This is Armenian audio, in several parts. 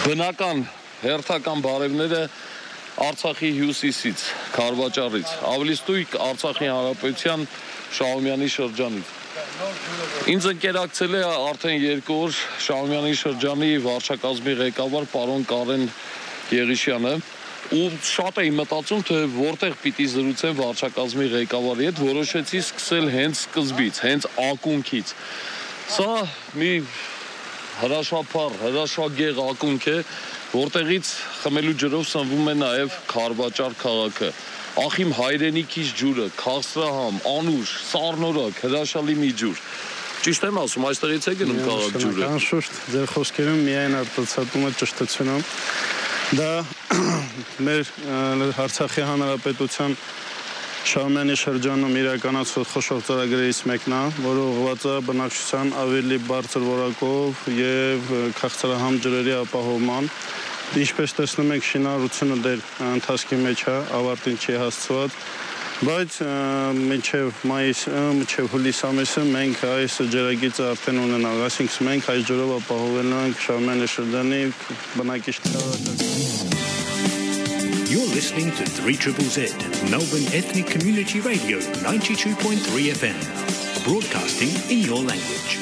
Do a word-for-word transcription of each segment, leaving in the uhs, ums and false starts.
Բնական հերթական բարևները Արցախի հյուսիսից, Քարվաճառից, ավելի ստույգ Արցախի Հանրապետության Շահումյանի շրջանից։ Ինձ ընկերակցել է արդեն երկու օր Շահումյանի շրջանի վարչակազմի ղեկավար պարոն Կարեն Եղիշյանը, ու շատ էի մտածում, թե որտեղ պիտի զրուցեմ վարչակազմի ղեկավարի հետ, որոշեցի սկսել հենց սկզբից, հենց ակունքից։ Սա մի հրաշափառ, հրաշագեղ ակունք է, որտեղից խմելու ջրով սնվում է նաև Քարվաճառ քաղաքը։ Ախ իմ հայրենիքից ջուրը, քաղցրահամ, անուշ, սառնորակ, հրաշալի մի ջուր։ Ճիշտ եմ ասում, այստեղից է գնում քաղաք ջուրը։ Անշուշտ, ձեր խոսքերում միայն արտացոլվում է ճշտությունը։ Դա մեր Արցախի Հանրապետության Շահումյանի շրջանում իրականացված խոշոր ծրագրերից մեկն է, որը ուղղված է բնակչության ավելի բարձր որակով եւ քաղցրահամ ջրերի ապահովման։ Ինչպես տեսնում եք, շինարարությունը դեռ ընթացքի մեջ է, ավարտին չի հասցված, բայց մինչև մայիս, մինչև հուլիս ամիսը մենք այս ջրագիծը արդեն ունենանք, այսինքն մենք այս ջրով ապահովելու ենք Շահումյանի շրջանի բնակիչները։ You're listening to three Z Z, Melbourne Ethnic Community Radio, ninety-two point three F M, broadcasting in your language.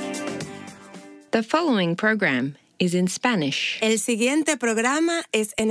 The following program is in Spanish. El siguiente programa es en